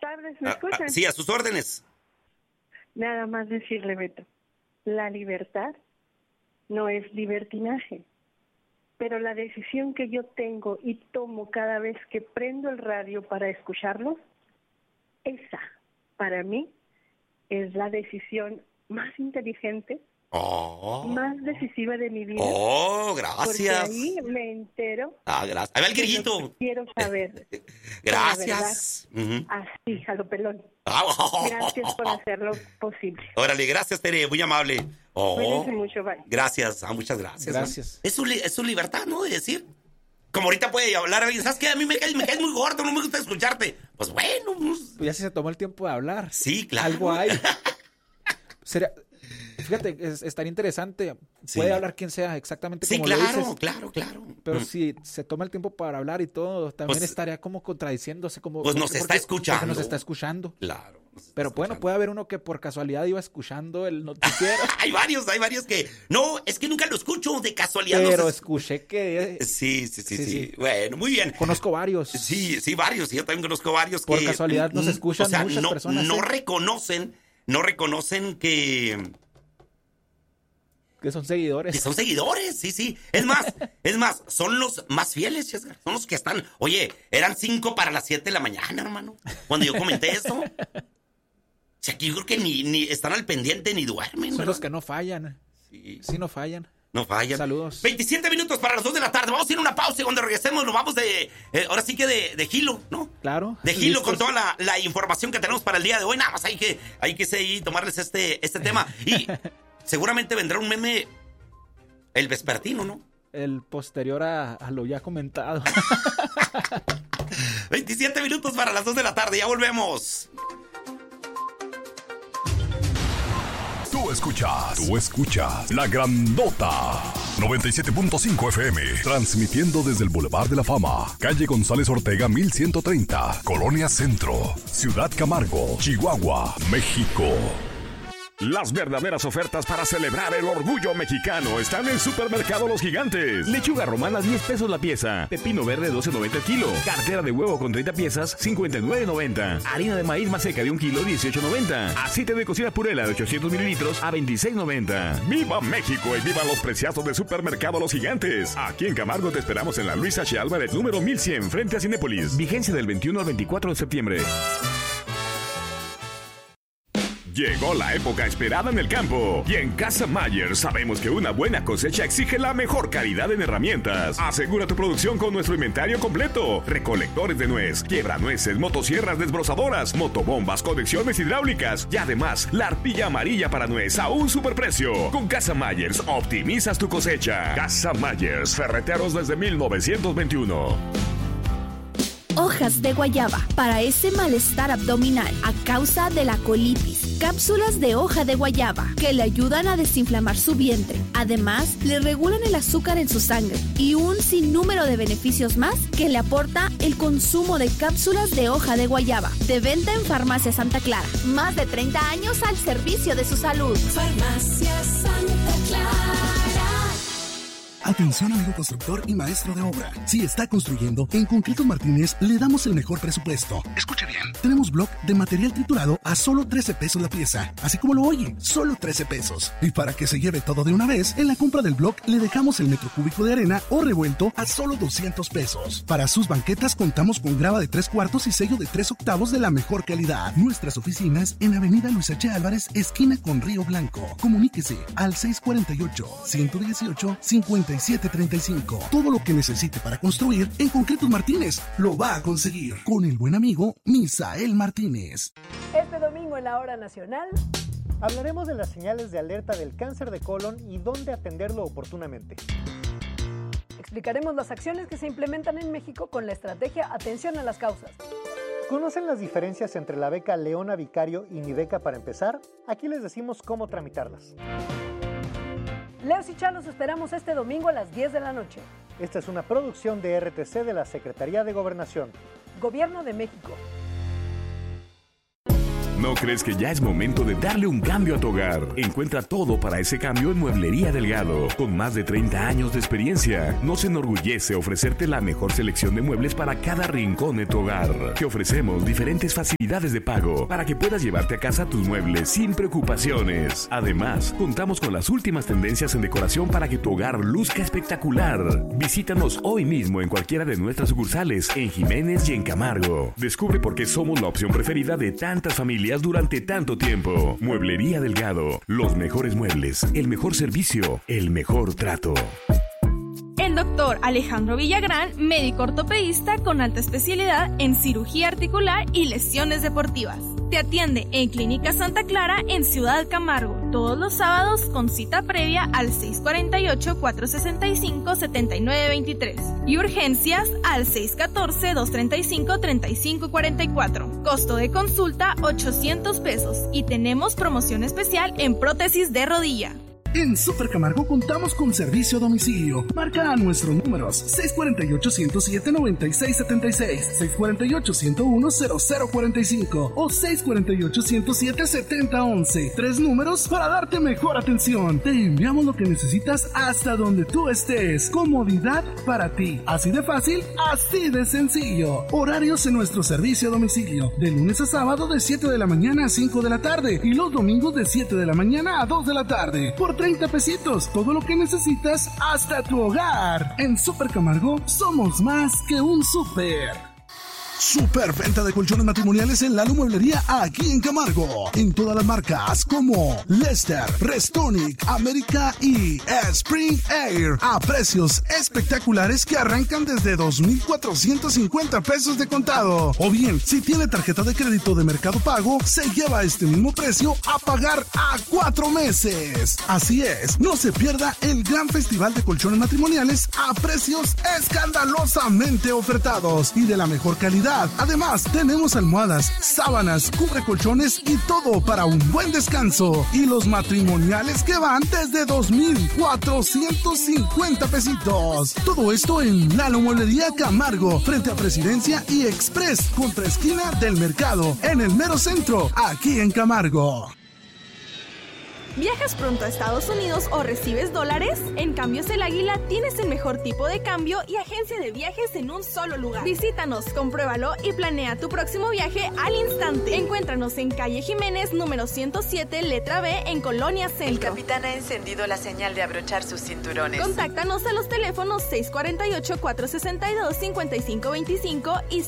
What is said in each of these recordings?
tardes, ¿me escuchan? Sí, a sus órdenes. Nada más decirle, Beto, la libertad no es libertinaje, pero la decisión que yo tengo y tomo cada vez que prendo el radio para escucharlos, esa, para mí, es la decisión más inteligente, más decisiva de mi vida. Gracias. Porque ahí me entero. Gracias. Ahí va el grillito. Quiero saber. Gracias. Así, a lo pelón. Gracias por hacerlo posible. Órale, gracias, Tere, muy amable. Cuídense mucho, bye. Gracias, muchas gracias. Gracias. Es su libertad, ¿no? De decir. Como ahorita puede hablar alguien, ¿sabes qué? A mí me caes muy gordo, no me gusta escucharte. Pues bueno. Pues ya se tomó el tiempo de hablar. Sí, claro. Algo hay. Fíjate, estaría interesante. Sí. Puede hablar quien sea, exactamente como lo dices. Claro. Pero si se toma el tiempo para hablar y todo, también estaría como contradiciendo. Pues nos está escuchando. Porque nos está escuchando. Claro. Pero bueno, puede haber uno que por casualidad iba escuchando el noticiero. Hay varios que... No, es que nunca lo escucho de casualidad. Pero escuché que... Sí. Bueno, muy bien. Conozco varios. Sí, varios. Yo también conozco varios por que... Por casualidad nos escuchan muchas personas. No reconocen que son seguidores. Que son seguidores, sí. Es más, son los más fieles, Chesgar. Son los que están... Oye, eran 5 para las 7 de la mañana, hermano. Cuando yo comenté eso. O sea, aquí yo creo que ni están al pendiente ni duermen. Son ¿verdad? los que no fallan. Sí, no fallan. No fallan. Saludos. 27 minutos para las 2 de la tarde. Vamos a ir a una pausa y cuando regresemos nos vamos ahora sí que de Gilo, ¿no? Claro. De Gilo con toda la información que tenemos para el día de hoy. Nada más hay que seguir tomarles este tema. Y seguramente vendrá un meme el vespertino, ¿no? El posterior a lo ya comentado. 27 minutos para las 2 de la tarde. Ya volvemos. Tú escuchas La Grandota 97.5 FM, transmitiendo desde el Boulevard de la Fama, calle González Ortega 1130, Colonia Centro, Ciudad Camargo, Chihuahua, México. Las verdaderas ofertas para celebrar el orgullo mexicano están en Supermercado Los Gigantes. Lechuga romana 10 pesos la pieza, pepino verde 12.90 el kilo, cartera de huevo con 30 piezas 59.90, harina de maíz maseca de 1 kilo 18.90, aceite de cocina Purela de 800 mililitros a 26.90. ¡Viva México y viva los preciazos de Supermercado Los Gigantes! Aquí en Camargo te esperamos en la Luis H. Álvarez número 1100 frente a Cinépolis. Vigencia del 21 al 24 de septiembre. Llegó la época esperada en el campo y en Casa Mayer sabemos que una buena cosecha exige la mejor calidad en herramientas. Asegura tu producción con nuestro inventario completo: recolectores de nuez, quiebranueces, motosierras desbrozadoras, motobombas, conexiones hidráulicas y además la arpilla amarilla para nuez a un superprecio. Con Casa Mayers optimizas tu cosecha. Casa Mayers, ferreteros desde 1921. Hojas de guayaba para ese malestar abdominal a causa de la colitis. Cápsulas de hoja de guayaba que le ayudan a desinflamar su vientre. Además, le regulan el azúcar en su sangre y un sinnúmero de beneficios más que le aporta el consumo de cápsulas de hoja de guayaba. De venta en Farmacia Santa Clara. Más de 30 años al servicio de su salud. Farmacia Santa Clara. Atención, amigo constructor y maestro de obra. Si está construyendo, en Concretos Martínez le damos el mejor presupuesto. Escuche bien. Tenemos block de material triturado a solo 13 pesos la pieza. Así como lo oye, solo 13 pesos. Y para que se lleve todo de una vez, en la compra del block le dejamos el metro cúbico de arena o revuelto a solo 200 pesos. Para sus banquetas contamos con grava de 3/4 y sello de 3/8 de la mejor calidad. Nuestras oficinas en Avenida Luis H. Álvarez, esquina con Río Blanco. Comuníquese al 648-118-5735. Todo lo que necesite para construir, en Concretos Martínez lo va a conseguir. Con el buen amigo Misael Martínez. Este domingo en la Hora Nacional hablaremos de las señales de alerta del cáncer de colon y dónde atenderlo oportunamente. Explicaremos las acciones que se implementan en México con la estrategia Atención a las Causas. ¿Conocen las diferencias entre la beca Leona Vicario y mi beca para empezar? Aquí les decimos cómo tramitarlas. Leos y Chalos esperamos este domingo a las 10 de la noche. Esta es una producción de RTC de la Secretaría de Gobernación. Gobierno de México. ¿No crees que ya es momento de darle un cambio a tu hogar? Encuentra todo para ese cambio en Mueblería Delgado. Con más de 30 años de experiencia, nos enorgullece ofrecerte la mejor selección de muebles para cada rincón de tu hogar. Te ofrecemos diferentes facilidades de pago para que puedas llevarte a casa tus muebles sin preocupaciones. Además, contamos con las últimas tendencias en decoración para que tu hogar luzca espectacular. Visítanos hoy mismo en cualquiera de nuestras sucursales en Jiménez y en Camargo. Descubre por qué somos la opción preferida de tantas familias durante tanto tiempo. Mueblería Delgado. Los mejores muebles, el mejor servicio, el mejor trato. El doctor Alejandro Villagrán, médico ortopedista con alta especialidad en cirugía articular y lesiones deportivas. Te atiende en Clínica Santa Clara en Ciudad Camargo, todos los sábados con cita previa al 648-465-7923 y urgencias al 614-235-3544. Costo de consulta $800 y tenemos promoción especial en prótesis de rodilla. En Super Camargo contamos con servicio a domicilio. Marca a nuestros números 648-107-9676, 648-101-0045 o 648-107-7011. 3 números para darte mejor atención. Te enviamos lo que necesitas hasta donde tú estés. Comodidad para ti. Así de fácil, así de sencillo. Horarios en nuestro servicio a domicilio. De lunes a sábado de 7 de la mañana a 5 de la tarde y los domingos de 7 de la mañana a 2 de la tarde. Por 30 pesitos, todo lo que necesitas hasta tu hogar. En Super Camargo somos más que un super. Superventa de colchones matrimoniales en Lalo Mueblería aquí en Camargo. En todas las marcas como Lester, Restonic, América y Spring Air. A precios espectaculares que arrancan desde 2,450 pesos de contado. O bien, si tiene tarjeta de crédito de Mercado Pago, se lleva este mismo precio a pagar a 4 meses. Así es, no se pierda el gran festival de colchones matrimoniales a precios escandalosamente ofertados y de la mejor calidad. Además, tenemos almohadas, sábanas, cubre colchones y todo para un buen descanso. Y los matrimoniales que van desde 2,450 pesitos. Todo esto en Lalo Mueblería Camargo, frente a Presidencia y Express, contra esquina del mercado, en el mero centro, aquí en Camargo. ¿Viajas pronto a Estados Unidos o recibes dólares? En Cambios El Águila tienes el mejor tipo de cambio y agencia de viajes en un solo lugar. Visítanos, compruébalo y planea tu próximo viaje al instante. Encuéntranos en calle Jiménez, número 107, letra B, en Colonia Centro. El capitán ha encendido la señal de abrochar sus cinturones. Contáctanos a los teléfonos 648-462-5525 y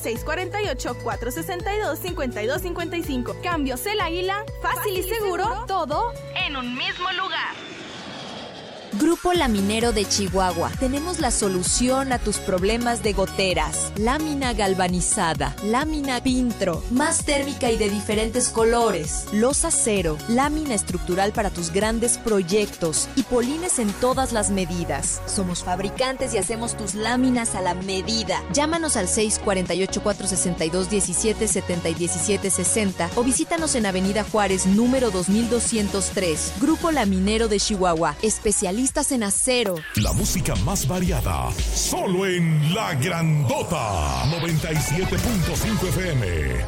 648-462-5255. Cambios El Águila, fácil y seguro, todo en un mismo lugar. Grupo Laminero de Chihuahua. Tenemos la solución a tus problemas de goteras. Lámina galvanizada, lámina Pintro, más térmica y de diferentes colores. Losa cero, lámina estructural para tus grandes proyectos y polines en todas las medidas. Somos fabricantes y hacemos tus láminas a la medida. Llámanos al 648-462-1770 y 1760 o visítanos en Avenida Juárez, número 2203. Grupo Laminero de Chihuahua. Especialistas en acero. La música más variada, solo en La Grandota 97.5 FM.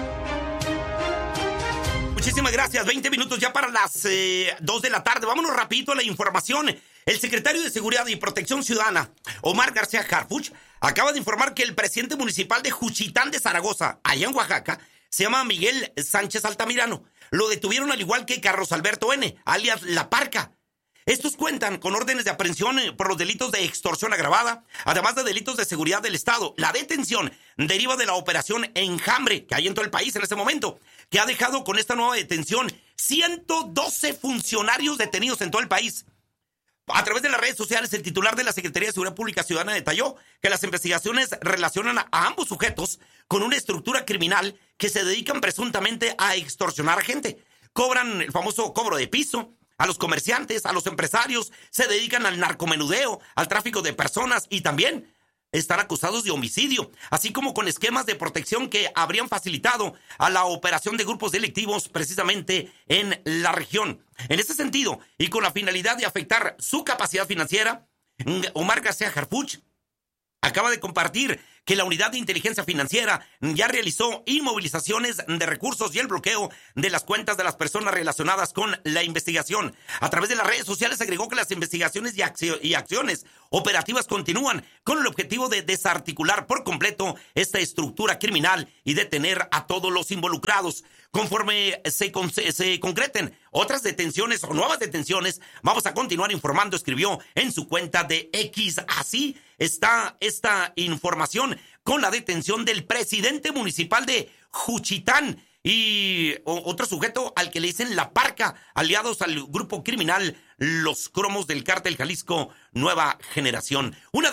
Muchísimas gracias. 20 minutos ya para las 2 de la tarde. Vámonos rapidito a la información. El secretario de Seguridad y Protección Ciudadana, Omar García Harfuch, acaba de informar que el presidente municipal de Juchitán de Zaragoza, allá en Oaxaca, se llama Miguel Sánchez Altamirano. Lo detuvieron al igual que Carlos Alberto N., alias La Parca. Estos cuentan con órdenes de aprehensión por los delitos de extorsión agravada, además de delitos de seguridad del Estado. La detención deriva de la operación Enjambre, que hay en todo el país en este momento, que ha dejado con esta nueva detención 112 funcionarios detenidos en todo el país. A través de las redes sociales, el titular de la Secretaría de Seguridad Pública Ciudadana detalló que las investigaciones relacionan a ambos sujetos con una estructura criminal que se dedican presuntamente a extorsionar a gente. Cobran el famoso cobro de piso a los comerciantes, a los empresarios, se dedican al narcomenudeo, al tráfico de personas y también están acusados de homicidio, así como con esquemas de protección que habrían facilitado a la operación de grupos delictivos precisamente en la región. En este sentido, y con la finalidad de afectar su capacidad financiera, Omar García Harfuch acaba de compartir que la Unidad de Inteligencia Financiera ya realizó inmovilizaciones de recursos y el bloqueo de las cuentas de las personas relacionadas con la investigación. A través de las redes sociales agregó que las investigaciones y acciones operativas continúan con el objetivo de desarticular por completo esta estructura criminal y detener a todos los involucrados. Conforme se concreten otras detenciones o nuevas detenciones, vamos a continuar informando, escribió en su cuenta de X. Así está esta información con la detención del presidente municipal de Juchitán y otro sujeto al que le dicen La Parca, aliados al grupo criminal Los Cromos del Cártel Jalisco Nueva Generación.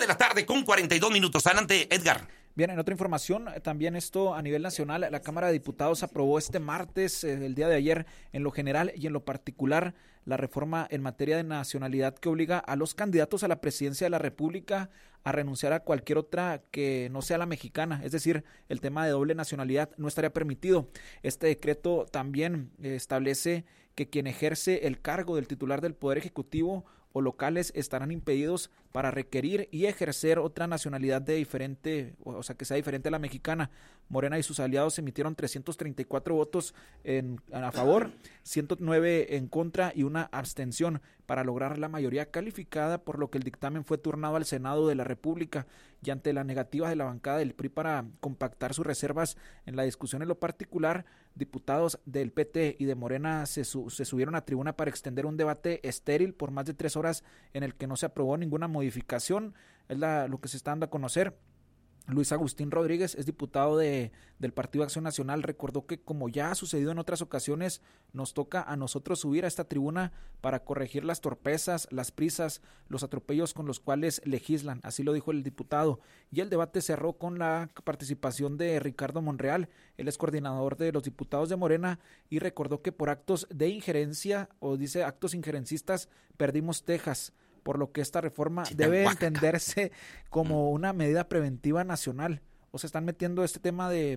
1:42 p.m. Adelante, Edgar. Bien, en otra información, también esto a nivel nacional, la Cámara de Diputados aprobó este martes, el día de ayer, en lo general y en lo particular, la reforma en materia de nacionalidad que obliga a los candidatos a la presidencia de la República a renunciar a cualquier otra que no sea la mexicana, es decir, el tema de doble nacionalidad no estaría permitido. Este decreto también establece que quien ejerce el cargo del titular del Poder Ejecutivo o locales estarán impedidos para requerir y ejercer otra nacionalidad de diferente, o sea, que sea diferente a la mexicana. Morena y sus aliados emitieron 334 votos a favor, 109 en contra y una abstención para lograr la mayoría calificada, por lo que el dictamen fue turnado al Senado de la República, y ante la negativa de la bancada del PRI para compactar sus reservas en la discusión en lo particular, diputados del PT y de Morena se subieron a tribuna para extender un debate estéril por más de 3 horas en el que no se aprobó ninguna modificación. Es lo que se está dando a conocer. Luis Agustín Rodríguez es diputado del Partido Acción Nacional, recordó que como ya ha sucedido en otras ocasiones, nos toca a nosotros subir a esta tribuna para corregir las torpezas, las prisas, los atropellos con los cuales legislan, así lo dijo el diputado. Y el debate cerró con la participación de Ricardo Monreal, él es coordinador de los diputados de Morena, y recordó que por actos de injerencia, o dice actos injerencistas, perdimos Texas, por lo que esta reforma debe entenderse como una medida preventiva nacional. O se están metiendo este tema de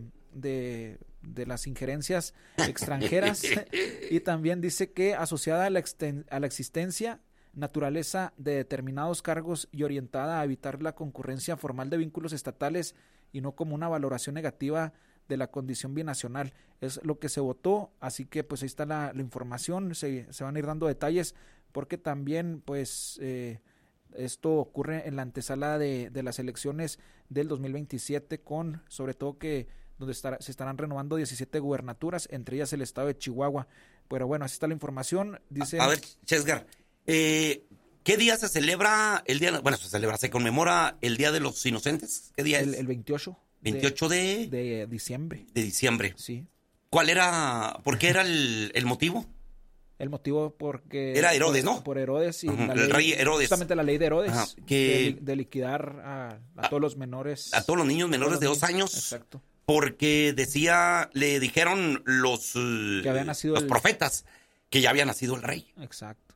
las injerencias extranjeras y también dice que asociada a la existencia, naturaleza de determinados cargos y orientada a evitar la concurrencia formal de vínculos estatales y no como una valoración negativa de la condición binacional. Es lo que se votó, así que pues ahí está la información, se van a ir dando detalles, porque también pues esto ocurre en la antesala de las elecciones del 2027, con sobre todo que donde se estarán renovando 17 gubernaturas, entre ellas el estado de Chihuahua. Pero bueno, así está la información. Dice. A ver, Chesgar, ¿qué día se celebra el día? Bueno, se conmemora el Día de los Inocentes. ¿Qué día es? El 28. 28 de diciembre. De diciembre. Sí. ¿Por qué era el motivo? El motivo porque... Era Herodes, ¿no? Por Herodes y la el ley, rey Herodes. Justamente la ley de Herodes, que de liquidar a todos los menores. A todos los niños menores de 2 años. Exacto. Porque le dijeron los profetas que ya había nacido el rey. Exacto.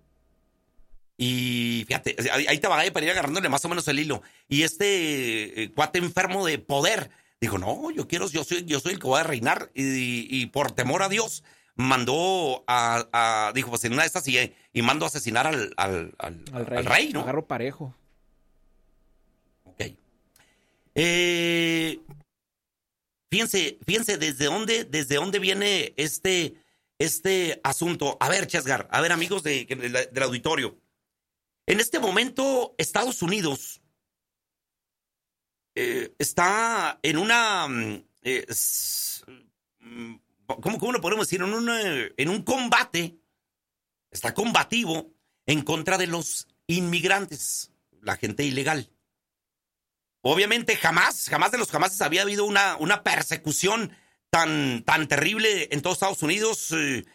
Y fíjate, ahí te va para ir agarrándole más o menos el hilo. Y este cuate enfermo de poder dijo, no, yo soy el que voy a reinar. Y por temor a Dios mandó dijo, pues en una de estas y mandó a asesinar al rey, ¿no? Agarro parejo. Ok. Fíjense desde dónde viene este asunto. A ver, Chesgar, a ver, amigos del auditorio. En este momento, Estados Unidos está en una... ¿Cómo lo podemos decir? En un combate, está combativo en contra de los inmigrantes, la gente ilegal. Obviamente jamás de los jamases había habido una persecución tan terrible en todos Estados Unidos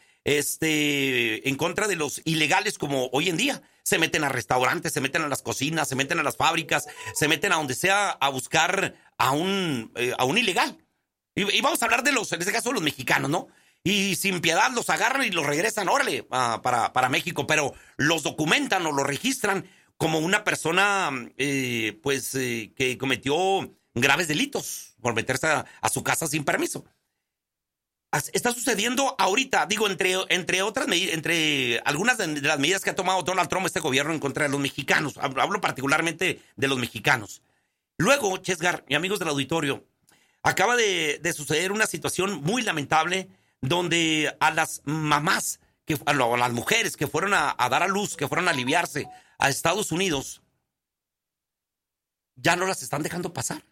en contra de los ilegales como hoy en día. Se meten a restaurantes, se meten a las cocinas, se meten a las fábricas, se meten a donde sea a buscar a un ilegal. Y vamos a hablar en este caso, de los mexicanos, ¿no? Y sin piedad los agarran y los regresan, órale, para México, pero los documentan o los registran como una persona, que cometió graves delitos por meterse a su casa sin permiso. Está sucediendo ahorita, digo, entre otras medidas, entre algunas de las medidas que ha tomado Donald Trump, este gobierno, en contra de los mexicanos. Hablo particularmente de los mexicanos. Luego, Chesgar y amigos del auditorio, acaba de suceder una situación muy lamentable donde a las mamás, a las mujeres que fueron a dar a luz, que fueron a aliviarse a Estados Unidos, ya no las están dejando pasar.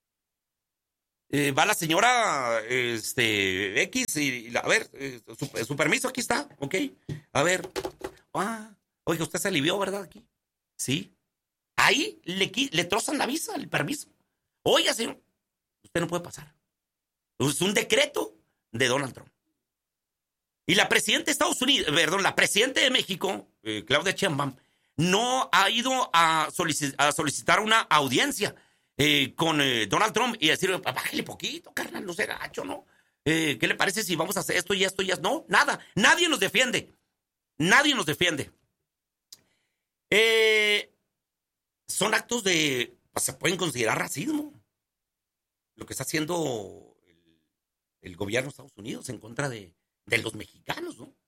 Va la señora X y a ver, su permiso aquí está, ok. A ver, oiga, usted se alivió, ¿verdad? Aquí. Sí. Ahí le trozan la visa, el permiso. Oiga, señor, usted no puede pasar. Es un decreto de Donald Trump. Y la presidenta de Estados Unidos, la presidenta de México, Claudia Sheinbaum, no ha ido a solicitar una audiencia con Donald Trump y decirle, bájale poquito, carnal, no sea gacho, ¿no? ¿Qué le parece si vamos a hacer esto y esto y esto? No, nada. Nadie nos defiende. Nadie nos defiende. Son actos se pueden considerar racismo. Lo que está haciendo el gobierno de Estados Unidos en contra de los mexicanos, ¿no?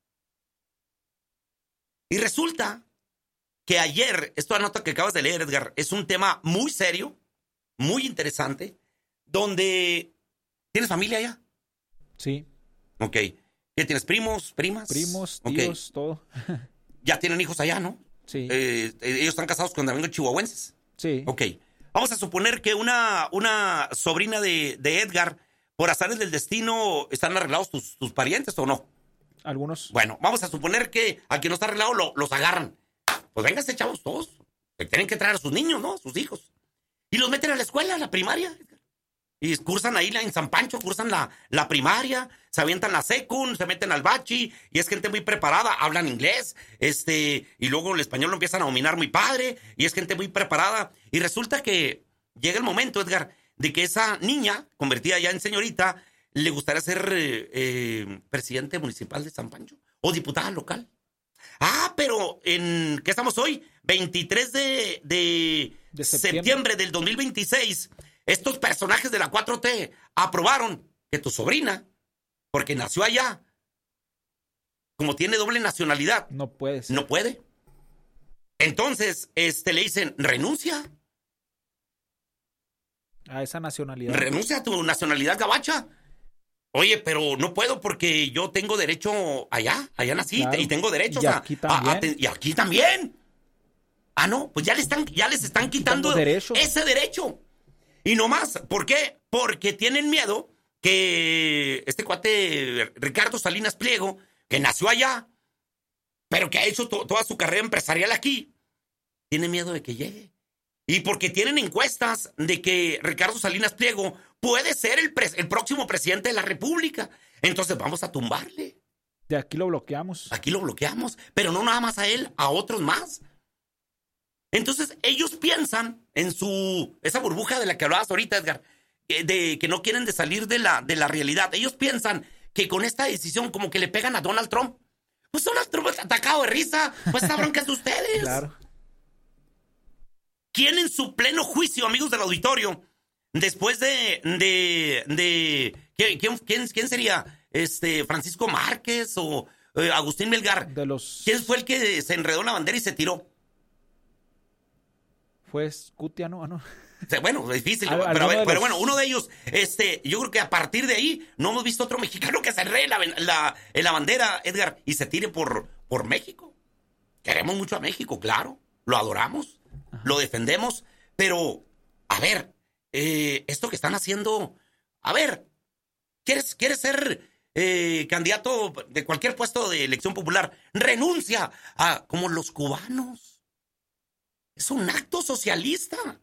Y resulta que ayer, esta nota que acabas de leer, Edgar, es un tema muy serio, muy interesante, donde... ¿Tienes familia allá? Sí. Ok. ¿Qué tienes? ¿Primos? ¿Primas? Primos, tíos, todo. Ya tienen hijos allá, ¿no? Sí. Ellos están casados con amigos chihuahuenses. Sí. Ok. Vamos a suponer que una sobrina de Edgar, por azares del destino, ¿están arreglados tus parientes o no? Algunos. Bueno, vamos a suponer que a quien no está arreglado los agarran. Pues vénganse, chavos, todos. Tienen que traer a sus niños, ¿no? A sus hijos. Y los meten a la escuela, a la primaria. Y cursan ahí en San Pancho, cursan la primaria, se avientan la secund, se meten al bachi, y es gente muy preparada, hablan inglés, y luego el español lo empiezan a dominar muy padre, y es gente muy preparada. Y resulta que llega el momento, Edgar, de que esa niña, convertida ya en señorita, le gustaría ser presidente municipal de San Pancho, o diputada local. Pero ¿qué estamos hoy? 23 de septiembre del 2026. Estos personajes de la 4T aprobaron que tu sobrina, porque nació allá, como tiene doble nacionalidad, no puede ser. No puede. Entonces, le dicen, renuncia. A esa nacionalidad. Renuncia a tu nacionalidad gabacha. Oye, pero no puedo porque yo tengo derecho allá nací, claro. Y tengo derecho aquí también. y aquí también. No, pues ya les están quitando ese derecho. Y no más, ¿por qué? Porque tienen miedo que este cuate Ricardo Salinas Pliego, que nació allá, pero que ha hecho toda su carrera empresarial aquí, tiene miedo de que llegue. Y porque tienen encuestas de que Ricardo Salinas Pliego puede ser el próximo presidente de la República. Entonces vamos a tumbarle. De aquí lo bloqueamos. Aquí lo bloqueamos, pero no nada más a él, a otros más. Entonces ellos piensan en esa burbuja de la que hablabas ahorita, Edgar, de que no quieren de salir de la realidad. Ellos piensan que con esta decisión como que le pegan a Donald Trump. Pues Donald Trump está atacado de risa. Pues esa bronca es de ustedes. Claro. ¿Quién en su pleno juicio, amigos del auditorio, después ¿quién sería? ¿Francisco Márquez o Agustín Melgar? ¿Quién fue el que se enredó en la bandera y se tiró? Fue Scutia, ¿no? No. Bueno, es difícil, pero bueno, uno de ellos, yo creo que a partir de ahí no hemos visto otro mexicano que se enrede en la bandera, Edgar, y se tire por México. Queremos mucho a México, claro, lo adoramos, lo defendemos, pero, a ver, esto que están haciendo, a ver, ¿quieres ser candidato de cualquier puesto de elección popular? Renuncia como los cubanos. Es un acto socialista.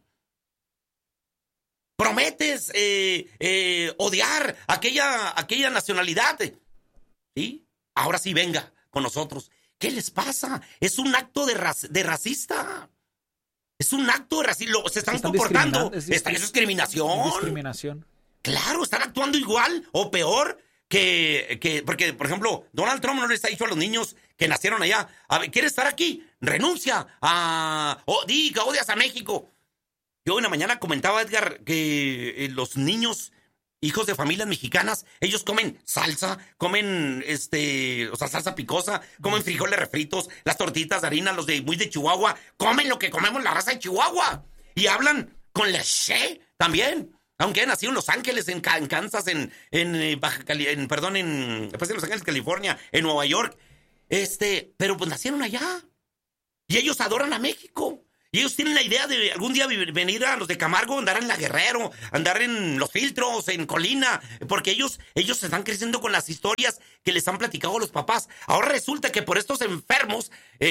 Prometes odiar aquella nacionalidad. ¿Sí? Ahora sí, venga con nosotros. ¿Qué les pasa? Es un acto de racista. Es un acto de racismo. Se están comportando. Eso es discriminación. Discriminación. Claro, están actuando igual o peor que porque, por ejemplo, Donald Trump no les ha dicho a los niños que nacieron allá, a ver, ¿quieres estar aquí? Renuncia diga, odias a México. Yo en la mañana comentaba, Edgar, que los niños, hijos de familias mexicanas, ellos comen salsa, comen salsa picosa, comen frijoles refritos, las tortitas de harina, los muy de Chihuahua, comen lo que comemos la raza de Chihuahua. Y hablan con la She también. Aunque haya nacido en Los Ángeles, en Kansas, en Baja California, después de Los Ángeles, California, en Nueva York. Pero pues nacieron allá. Y ellos adoran a México. Y ellos tienen la idea de algún día venir a los de Camargo, andar en La Guerrero, andar en Los Filtros, en Colina, porque ellos están creciendo con las historias que les han platicado los papás. Ahora resulta que por estos enfermos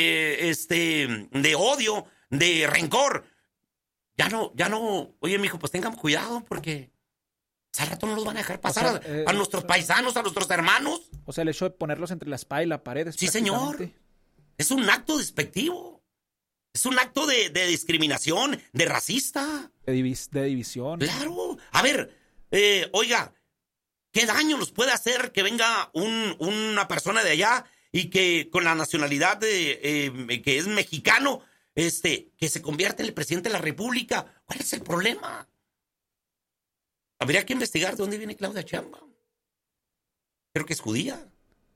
de odio, de rencor, ya no, oye, mijo, pues tengan cuidado porque al rato no los van a dejar pasar a nuestros paisanos, a nuestros hermanos. O sea, el hecho de ponerlos entre la espada y la pared. Sí, señor. Es un acto despectivo. Es un acto de discriminación, de racista. De división. Claro. A ver, oiga, ¿qué daño nos puede hacer que venga una persona de allá y que con la nacionalidad que es mexicano, que se convierta en el presidente de la República? ¿Cuál es el problema? Habría que investigar de dónde viene Claudia Sheinbaum. Creo que es judía.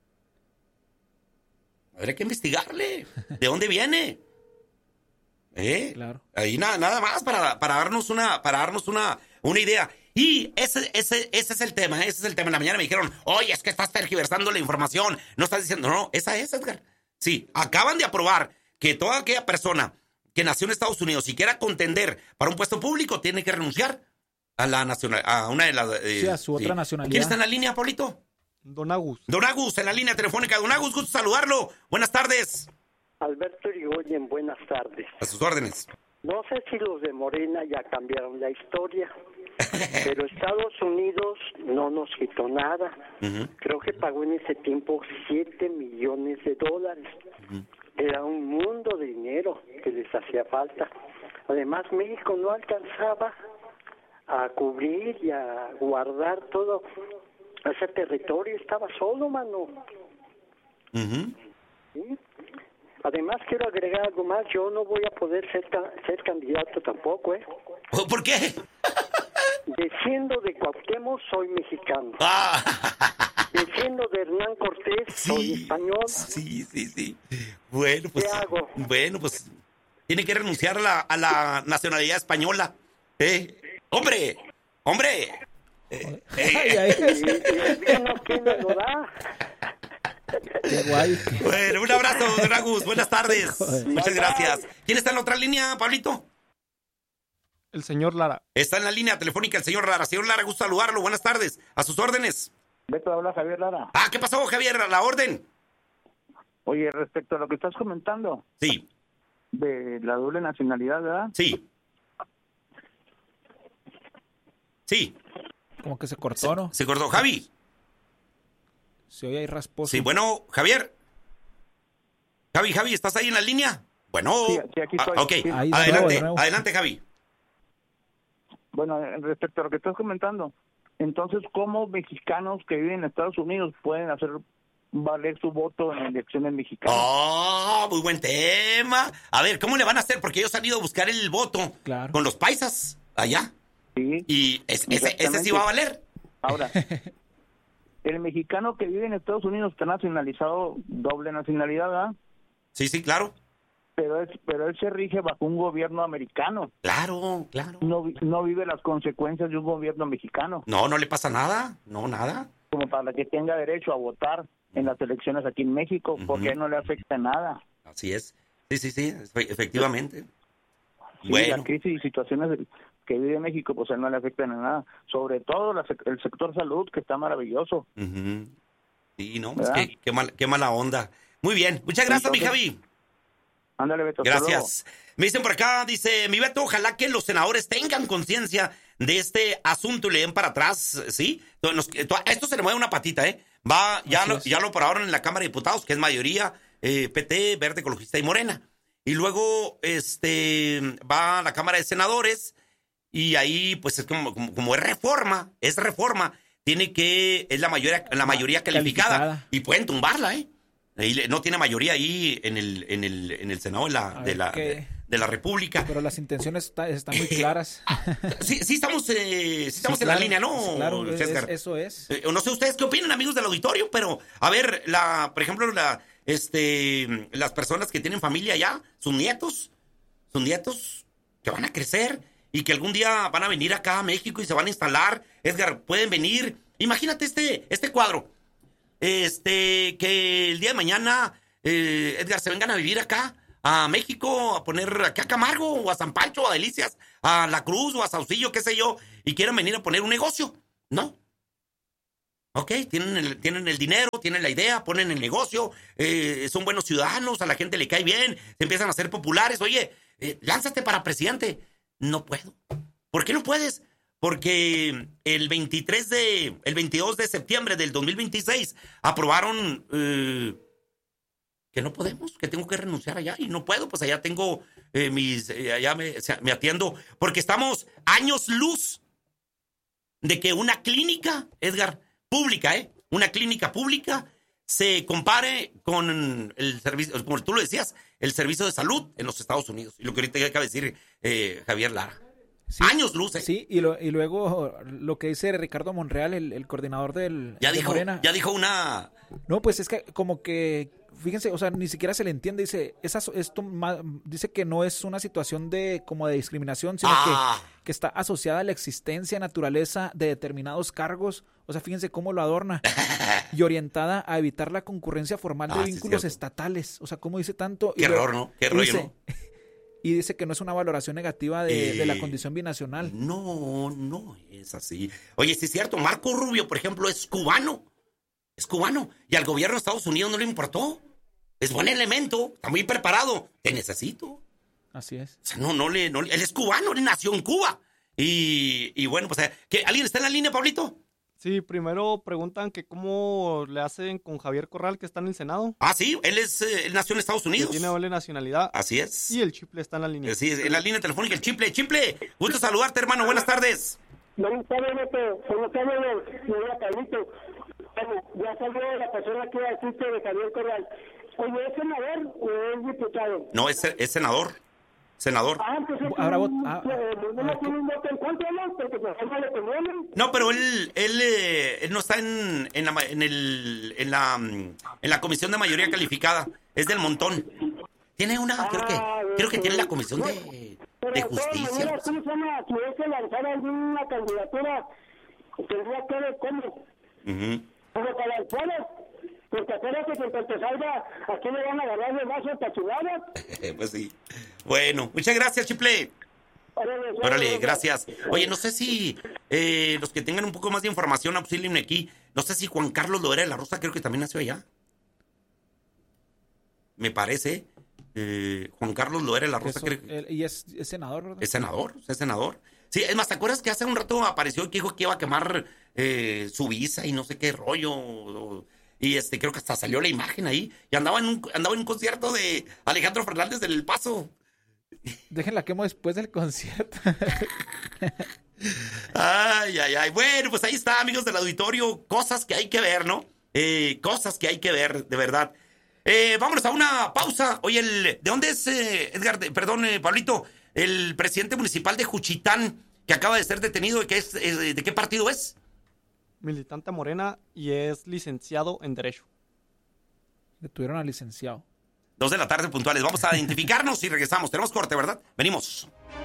Habría que investigarle. ¿De dónde viene? Claro. Ahí nada más para darnos una idea. Y ese es el tema. Ese es el tema. En la mañana me dijeron, oye, es que estás tergiversando la información. No estás diciendo, no, esa es, Edgar. Sí, acaban de aprobar que toda aquella persona que nació en Estados Unidos y quiera contender para un puesto público tiene que renunciar a la nacional, a una de las... a su otra nacionalidad. ¿Quién está en la línea, Pablito? Don Agus. Don Agus, en la línea telefónica. Don Agus, gusto saludarlo. Buenas tardes. Alberto Irigoyen, buenas tardes. A sus órdenes. No sé si los de Morena ya cambiaron la historia, pero Estados Unidos no nos quitó nada. Creo que pagó en ese tiempo $7 millones. Era un mundo de dinero que les hacía falta. Además, México no alcanzaba a cubrir y a guardar todo ese territorio. Estaba solo, mano. ¿Sí? Además, quiero agregar algo más. Yo no voy a poder ser candidato tampoco, ¿eh? ¿Por qué? Siendo de Cuauhtémoc, soy mexicano. Siendo de Hernán Cortés, soy español. Sí. Bueno, pues... ¿Qué hago? Bueno, pues... Tiene que renunciar a la nacionalidad española. ¡Hombre! ¿Quién me lo da? Qué guay. Bueno, un abrazo, don Agus. Buenas tardes. Muchas gracias. ¿Quién está en la otra línea, Pablito? El señor Lara. Está en la línea telefónica el señor Lara. Señor Lara, gusto saludarlo. Buenas tardes. A sus órdenes. Beto, habla Javier Lara. ¿Qué pasó, Javier? A la orden. Oye, respecto a lo que estás comentando. Sí. De la doble nacionalidad, ¿verdad? Sí. Sí. Como que se cortó, ¿no? Se cortó. Javi. Se oye ahí rasposo. Sí, bueno, Javier. Javi, ¿estás ahí en la línea? Bueno. Sí, aquí estoy. Ok, Sí. Adelante, Javi. Bueno, respecto a lo que estás comentando, entonces, ¿cómo mexicanos que viven en Estados Unidos pueden hacer valer su voto en elecciones mexicanas? Muy buen tema. A ver, ¿cómo le van a hacer? Porque ellos han ido a buscar el voto con los paisas allá. Sí. Y ese sí va a valer. Ahora, el mexicano que vive en Estados Unidos está nacionalizado, doble nacionalidad, ¿verdad? Sí, claro. Pero él se rige bajo un gobierno americano. Claro. No vive las consecuencias de un gobierno mexicano. No le pasa nada. No, nada. Como para que tenga derecho a votar en las elecciones aquí en México, porque no le afecta nada. Así es. Sí, efectivamente. Sí, bueno. La crisis y situaciones que vive México, pues a él no le afectan en nada. Sobre todo el sector salud, que está maravilloso. Sí, no, es que qué mala onda. Muy bien, muchas gracias, mi Javi. Ándale, Beto. Gracias. Me dicen por acá, dice, mi Beto, ojalá que los senadores tengan conciencia de este asunto y le den para atrás, ¿sí? Esto se le mueve una patita, ¿eh? Ya lo aprobaron en la Cámara de Diputados, que es mayoría PT, Verde, Ecologista y Morena. Y luego va a la Cámara de Senadores y ahí, pues, es como es reforma, es la mayoría calificada. Y pueden tumbarla, ¿eh? No tiene mayoría ahí en el Senado de la República. Pero las intenciones están muy claras. Sí, estamos en la línea, ¿no? Claro, eso es. No sé ustedes qué opinan, amigos del auditorio, pero a ver, por ejemplo, las personas que tienen familia allá, sus nietos que van a crecer y que algún día van a venir acá a México y se van a instalar. Edgar, pueden venir. Imagínate este cuadro. Que el día de mañana, Edgar, se vengan a vivir acá, a México, a poner acá a Camargo, o a San Pancho, o a Delicias, a La Cruz, o a Saucillo, qué sé yo, y quieran venir a poner un negocio. No. Ok, tienen el dinero, tienen la idea, ponen el negocio, son buenos ciudadanos, a la gente le cae bien, se empiezan a hacer populares. Oye, lánzate para presidente. No puedo. ¿Por qué no puedes? Porque el 22 de septiembre del 2026 aprobaron que no podemos, que tengo que renunciar allá y no puedo, pues allá tengo allá me atiendo, porque estamos años luz de que una clínica, Edgar, pública, una clínica pública se compare con el servicio, como tú lo decías, el servicio de salud en los Estados Unidos. Y lo que ahorita acaba de decir Javier Lara. Sí, años luz, Sí, y luego lo que dice Ricardo Monreal, el coordinador de Morena. Ya dijo una... No, pues es que como que, fíjense, o sea, ni siquiera se le entiende. Dice dice que no es una situación de discriminación, sino que está asociada a la existencia, naturaleza de determinados cargos. O sea, fíjense cómo lo adorna. Y orientada a evitar la concurrencia formal de vínculos estatales. O sea, cómo dice tanto. Qué error, ¿no? Qué rollo, ¿no? Y dice que no es una valoración negativa de la condición binacional. No es así. Oye, sí es cierto, Marco Rubio, por ejemplo, es cubano. Es cubano. Y al gobierno de Estados Unidos no le importó. Es buen elemento, está muy preparado. Te necesito. Así es. O sea, él es cubano, él nació en Cuba. Y bueno, pues, ¿alguien está en la línea, Pablito? Sí, primero preguntan que cómo le hacen con Javier Corral, que está en el Senado. Ah, sí, él nació en Estados Unidos. Que tiene doble nacionalidad. Así es. Y el Chiple está en la línea. Sí, en la línea telefónica, el Chiple. Chiple, gusto saludarte, hermano, buenas tardes. Buenas tardes, Pablito. Bueno, ya salió la persona que asiste de Javier Corral. Oye, ¿es senador o es diputado? No, es senador. Senador. Pues no tiene un voto en contra, ¿no? Porque pues no le conviene. No, pero él no está en la comisión de mayoría calificada. Es del montón. Tiene una, creo que tiene la comisión de justicia. Si hubiese lanzado alguna candidatura, tendría que ver cómo. Pero para el pueblo, porque acuérdate que en cuanto salga, aquí le van a agarrar de vaso tachulada. Pues sí. Bueno, muchas gracias, Chiple. Órale, gracias. Oye, no sé si los que tengan un poco más de información, auxílienme aquí. No sé si Juan Carlos Loera de la Rosa, creo que también nació allá. Me parece. Juan Carlos Loera de la Rosa. Y es senador, ¿verdad? Es senador. Sí, es más, ¿te acuerdas que hace un rato apareció que dijo que iba a quemar su visa y no sé qué rollo? Y creo que hasta salió la imagen ahí. Y andaba en un concierto de Alejandro Fernández del El Paso. Déjenla quemo después del concierto. Ay. Bueno, pues ahí está, amigos del auditorio. Cosas que hay que ver, ¿no? Cosas que hay que ver, de verdad. Vámonos a una pausa. Oye, ¿de dónde es, Edgar? Pablito, el presidente municipal de Juchitán, que acaba de ser detenido, ¿de qué partido es? Militante Morena y es licenciado en Derecho. Detuvieron al licenciado. 2 de la tarde puntuales. Vamos a identificarnos y regresamos. Tenemos corte, ¿verdad? Venimos.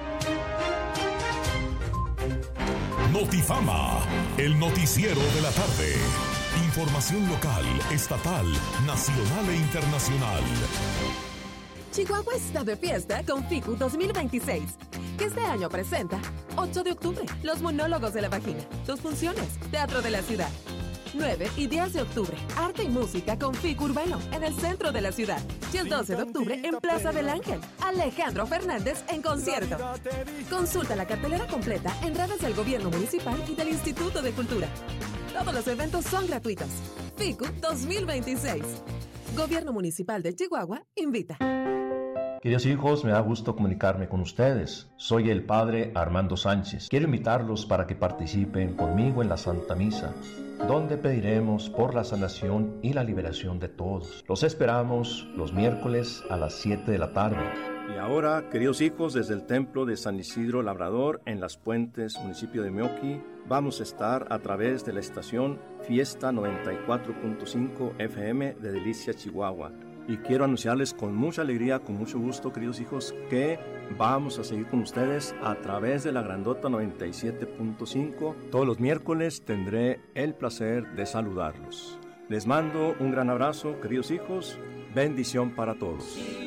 Notifama, el noticiero de la tarde. Información local, estatal, nacional e internacional. Chihuahua está de fiesta con FICU 2026, que este año presenta 8 de octubre, Los Monólogos de la Vagina, 2 funciones, Teatro de la Ciudad. 9 y 10 de octubre, Arte y Música con FICU Urbano, en el centro de la ciudad. Y el 12 de octubre, en Plaza del Ángel, Alejandro Fernández en concierto. Consulta la cartelera completa en redes del Gobierno Municipal y del Instituto de Cultura. Todos los eventos son gratuitos. FICU 2026. Gobierno Municipal de Chihuahua invita. Queridos hijos, me da gusto comunicarme con ustedes. Soy el Padre Armando Sánchez. Quiero invitarlos para que participen conmigo en la Santa Misa, donde pediremos por la sanación y la liberación de todos. Los esperamos los miércoles a las 7 de la tarde. Y ahora, queridos hijos, desde el Templo de San Isidro Labrador, en Las Puentes, municipio de Meoqui, vamos a estar a través de la estación Fiesta 94.5 FM de Delicia, Chihuahua. y quiero anunciarles con mucha alegría, con mucho gusto, queridos hijos, que vamos a seguir con ustedes a través de la Grandota 97.5. Todos los miércoles tendré el placer de saludarlos. Les mando un gran abrazo, queridos hijos. Bendición para todos.